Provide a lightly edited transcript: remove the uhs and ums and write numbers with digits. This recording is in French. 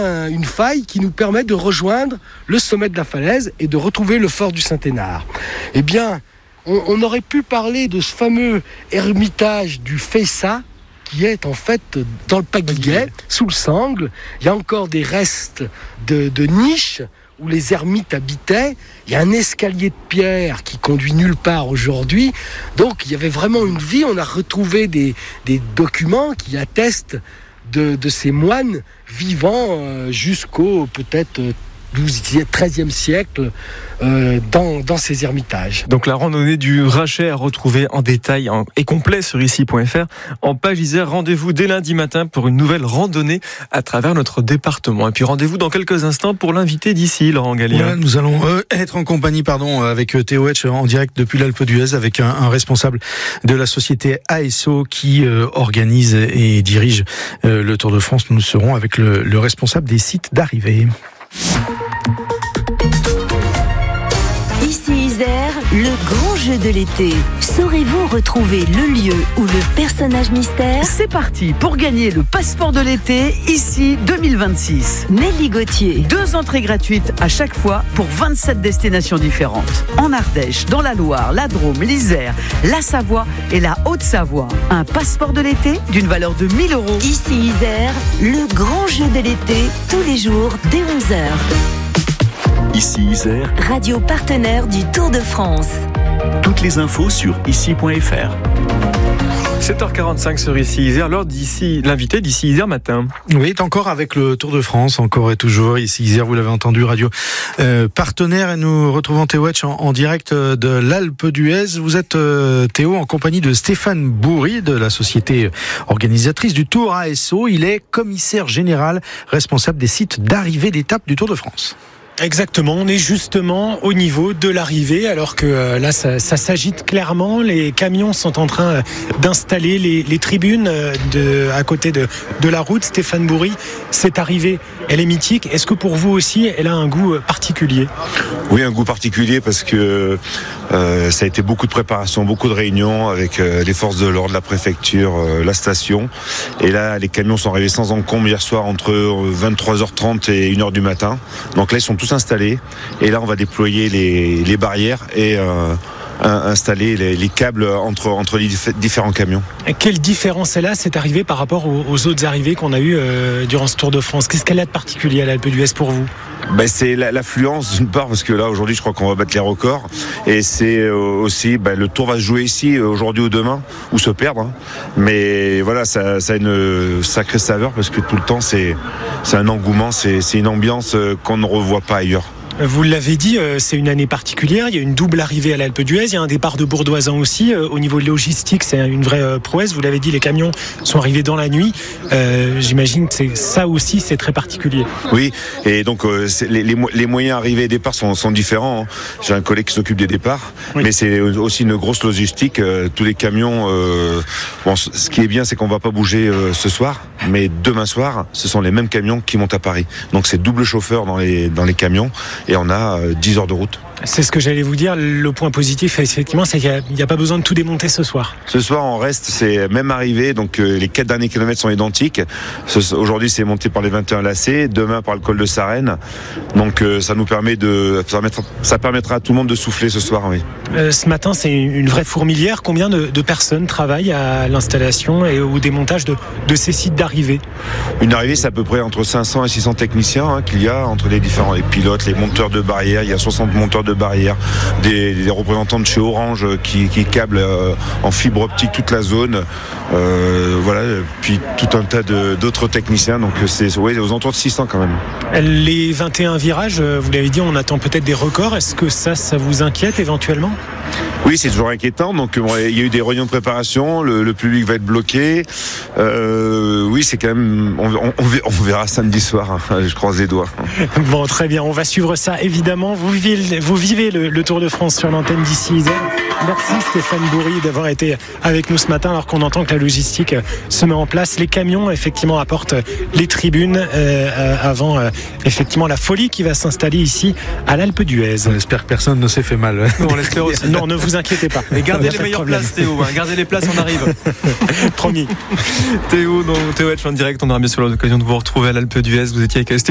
une faille qui nous permet de rejoindre le sommet de la falaise et de retrouver le fort du Saint-Hénard. Eh bien, on aurait pu parler de ce fameux ermitage du Feyssat, qui est en fait dans le Paguyguet, sous le Sangle. Il y a encore des restes de niches où les ermites habitaient. Il y a un escalier de pierre qui conduit nulle part aujourd'hui. Donc il y avait vraiment une vie. On a retrouvé des documents qui attestent de ces moines vivant jusqu'au peut-être 12e, 13e siècle dans ces ermitages. Donc la randonnée du Rachet à retrouver en détail et complet sur ici.fr. En page Isère, rendez-vous dès lundi matin pour une nouvelle randonnée à travers notre département. Et puis rendez-vous dans quelques instants pour l'invité d'ici, Laurent Gallien. Voilà, nous allons être en compagnie avec Théo Hetsch en direct depuis l'Alpe d'Huez avec un responsable de la société ASO qui organise et dirige le Tour de France. Nous serons avec le responsable des sites d'arrivée. Ici Isère, le grand jeu de l'été. Saurez-vous retrouver le lieu ou le personnage mystère ? C'est parti pour gagner le passeport de l'été, ici 2026. Nelly Gauthier. 2 entrées gratuites à chaque fois pour 27 destinations différentes. En Ardèche, dans la Loire, la Drôme, l'Isère, la Savoie et la Haute-Savoie. Un passeport de l'été d'une valeur de 1 000 €. Ici Isère, le grand jeu de l'été, tous les jours dès 11h. Ici Isère, Radio partenaire du Tour de France. toutes les infos sur ici.fr. 7h45 sur Ici Isère, l'heure d'ici, l'invité d'Ici Isère matin. Oui, encore avec le Tour de France, encore et toujours. Ici Isère, vous l'avez entendu, radio partenaire. Et nous retrouvons Théo Hetsch en direct de l'Alpe d'Huez. Vous êtes, Théo, en compagnie de Stéphane Bourri, de la société organisatrice du Tour ASO. Il est commissaire général, responsable des sites d'arrivée d'étape du Tour de France. Exactement, on est justement au niveau de l'arrivée, alors que là ça s'agite clairement. Les camions sont en train d'installer les tribunes à côté de la route. Stéphane Bourri, cette arrivée, elle est mythique. Est-ce que pour vous aussi, elle a un goût particulier ? Oui, un goût particulier parce que ça a été beaucoup de préparation, beaucoup de réunions avec les forces de l'ordre, la préfecture, la station. Et là, les camions sont arrivés sans encombre hier soir entre 23h30 et 1h du matin. Donc là, ils sont tous installés. Et là, on va déployer les barrières et installer les câbles entre les différents camions. Quelle différence est là, cette arrivée, par rapport aux autres arrivées qu'on a eues durant ce Tour de France ? Qu'est-ce qu'elle a de particulier à l'Alpe d'Huez pour vous ? C'est l'affluence d'une part, parce que là aujourd'hui je crois qu'on va battre les records, et c'est aussi le Tour va se jouer ici aujourd'hui ou demain, ou se perdre, mais voilà, ça a une sacrée saveur parce que tout le temps c'est un engouement, c'est une ambiance qu'on ne revoit pas ailleurs. Vous l'avez dit, c'est une année particulière. Il y a une double arrivée à l'Alpe d'Huez. Il y a un départ de Bourdoisan aussi. Au niveau logistique, c'est une vraie prouesse. Vous l'avez dit, les camions sont arrivés dans la nuit. J'imagine que ça aussi, c'est très particulier. Oui, et donc les moyens arrivée et départ sont différents. J'ai un collègue qui s'occupe des départs, oui. Mais c'est aussi une grosse logistique. Tous les camions. Ce qui est bien, c'est qu'on va pas bouger ce soir, mais demain soir, ce sont les mêmes camions qui montent à Paris. Donc c'est double chauffeur dans les camions. Et on a 10 heures de route. C'est ce que j'allais vous dire. Le point positif, effectivement, c'est qu'il n'y a pas besoin de tout démonter ce soir. Ce soir, on reste, c'est même arrivé. Donc, les 4 derniers kilomètres sont identiques. Aujourd'hui, c'est monté par les 21 lacets. Demain, par le col de Sarenne. Donc, ça nous permet ça permettra à tout le monde de souffler ce soir, oui. Ce matin, c'est une vraie fourmilière. Combien de personnes travaillent à l'installation et au démontage de ces sites d'arrivée ? Une arrivée, c'est à peu près entre 500 et 600 techniciens qu'il y a entre les différents pilotes, les monteurs de barrières. Il y a 60 monteurs de barrières, des représentants de chez Orange qui câblent en fibre optique toute la zone, voilà, puis tout un tas d'autres techniciens, donc c'est aux alentours de 600 quand même. Les 21 virages, vous l'avez dit, on attend peut-être des records. Est-ce que ça vous inquiète éventuellement ? Oui, c'est toujours inquiétant. Donc il y a eu des réunions de préparation, le public va être bloqué. Oui, c'est quand même. On verra samedi soir. Je croise les doigts. Bon, très bien. On va suivre ça évidemment. Vous vivez le Tour de France sur l'antenne d'Ici Isère. Merci Stéphane Bourri d'avoir été avec nous ce matin, alors qu'on entend que la logistique se met en place. Les camions effectivement apportent les tribunes avant effectivement la folie qui va s'installer ici à l'Alpe d'Huez. On espère que personne ne s'est fait mal. On l'espère aussi. Non, ne vous inquiétez pas. Et gardez les meilleures places, Théo. Gardez les places, on arrive. Promis. Théo Hetsch en direct. On aura bien sûr l'occasion de vous retrouver à l'Alpe d'Huez. Vous étiez avec